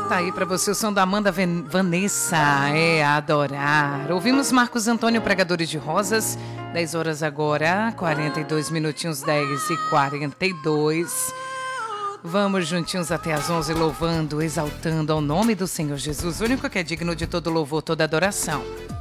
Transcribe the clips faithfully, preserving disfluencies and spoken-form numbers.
Tá aí pra você o som da Amanda Ven- Vanessa, é Adorar. Ouvimos Marcos Antônio, Pregadores de Rosas, dez horas agora, quarenta e dois minutinhos, dez e quarenta e dois. Vamos juntinhos até as onze, louvando, exaltando ao nome do Senhor Jesus, o único que é digno de todo louvor, toda adoração.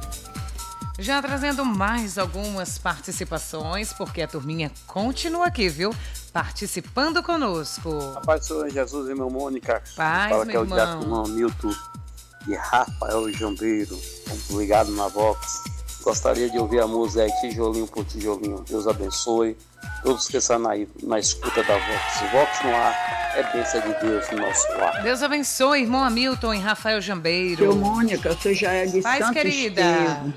Já trazendo mais algumas participações, porque a turminha continua aqui, viu? Participando conosco. A paz do Senhor Jesus, irmão Mônica. Paz, Fala meu que é o irmão. Diácono Milton e Rafael Jambeiro. Ligado na Vox. Gostaria de ouvir a música aí, Tijolinho por Tijolinho. Deus abençoe todos que estão na, na escuta da Vox. Vox no ar é bênção de Deus no nosso lar. Deus abençoe, irmão Hamilton e Rafael Jambeiro. Seu Mônica, você já é de Paz, Santo querida. Estevão.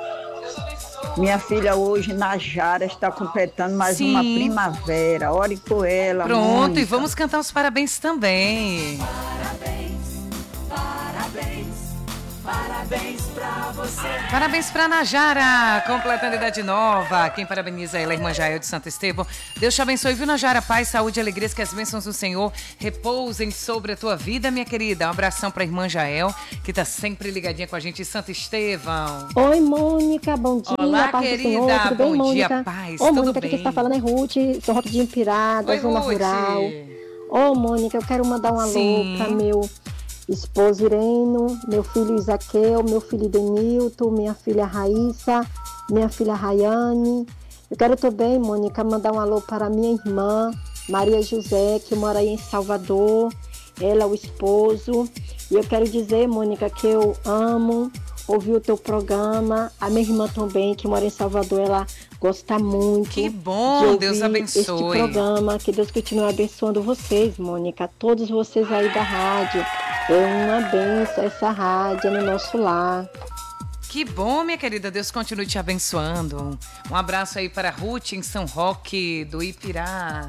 Minha filha hoje, Najara, está completando mais Sim. uma primavera. Ore por ela, Pronto, Mônica. e vamos cantar os parabéns também. Parabéns, parabéns, parabéns pra você. Parabéns pra Najara, completando a idade nova. Quem parabeniza ela, a irmã Jael de Santo Estevão. Deus te abençoe, viu, Najara? Paz, saúde e alegrias, que as bênçãos do Senhor repousem sobre a tua vida, minha querida. Um abração pra irmã Jael, que tá sempre ligadinha com a gente em Santo Estevão. Oi, Mônica, bom dia. Olá, paz do querida, Senhor, tudo bem, bom dia, Mônica? paz, Ô, tudo Mônica, bem? aqui está falando é Ruth, sou Ruth de Empirá, da Oi, zona Ruth. rural. Ô, Mônica, eu quero mandar um alô Sim. para meu esposo Ireno, meu filho Isaquel, meu filho Denilton, minha filha Raíssa, minha filha Rayane. Eu quero também, Mônica, mandar um alô para minha irmã, Maria José, que mora aí em Salvador, ela, o esposo. E eu quero dizer, Mônica, que eu amo ouvir o teu programa. A minha irmã também, que mora em Salvador, ela gosta muito. Que de bom, ouvir Deus este abençoe. programa. Que Deus continue abençoando vocês, Mônica, todos vocês aí da rádio. É uma bênção essa rádio é no nosso lar. Que bom, minha querida, Deus continue te abençoando. Um abraço aí para Ruth em São Roque do Ipirá.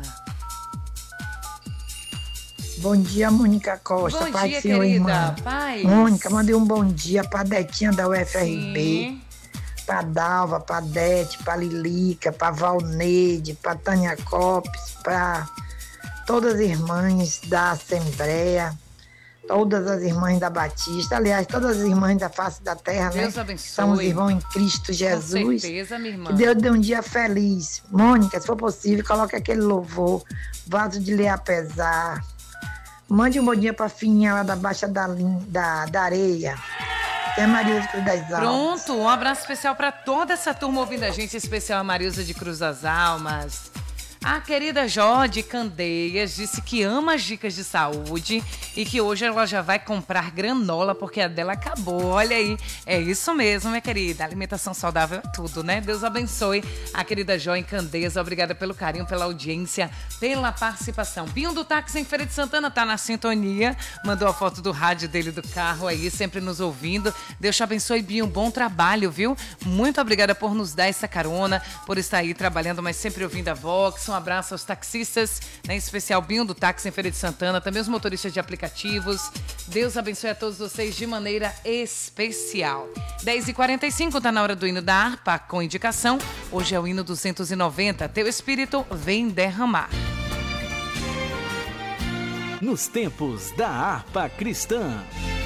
Bom dia, Mônica Costa. Bom Paz dia, do Senhor, querida. irmã. Paz. Mônica, mandei um bom dia pra Detinha da U F R B, Sim. pra Dalva, pra Dete, pra Lilica, pra Valneide, pra Tânia Copes, pra todas as irmãs da Assembleia, todas as irmãs da Batista, aliás, todas as irmãs da face da terra, Deus né? abençoe. São os irmãos em Cristo Jesus. Com certeza, minha irmã. Que Deus dê um dia feliz. Mônica, se for possível, coloque aquele louvor, vaso de lhe apesar. Mande um bom dia pra Fininha lá da Baixa da, Lin- da, da Areia. Até Maria Cruz das Almas. Pronto, um abraço especial para toda essa turma ouvindo a gente, em especial a Marilza de Cruz das Almas. A querida Jó de Candeias disse que ama as dicas de saúde e que hoje ela já vai comprar granola porque a dela acabou. Olha aí, é isso mesmo, minha querida. Alimentação saudável é tudo, né? Deus abençoe a querida Jó em Candeias. Obrigada pelo carinho, pela audiência, pela participação. Binho do Táxi em Feira de Santana tá na sintonia. Mandou a foto do rádio dele do carro aí, sempre nos ouvindo. Deus te abençoe, Binho. Bom trabalho, viu? Muito obrigada por nos dar essa carona, por estar aí trabalhando, mas sempre ouvindo a Vox. Um abraço aos taxistas, né, em especial Binho do Táxi em Feira de Santana, também os motoristas de aplicativos. Deus abençoe a todos vocês de maneira especial. dez e quarenta e cinco, tá na hora do hino da harpa com indicação. Hoje é o hino duzentos e noventa. Teu Espírito vem derramar. Nos tempos da harpa cristã.